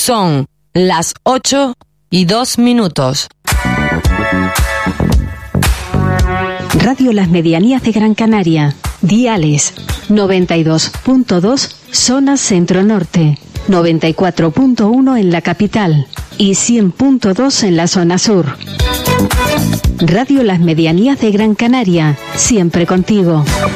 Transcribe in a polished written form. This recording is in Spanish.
Son las 8:02. Radio Las Medianías de Gran Canaria. Diales 92.2 zona centro-norte, 94.1 en la capital y 100.2 en la zona sur. Radio Las Medianías de Gran Canaria, siempre contigo.